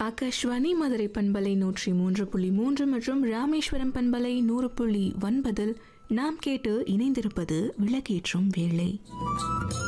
ஆகாஷ்வாணி மதுரை பண்பலை 103.3 மற்றும் ராமேஸ்வரம் பண்பலை 100.9 நாம் கேட்டு இணைந்திருப்பது விளக்கேற்றும் வேளை.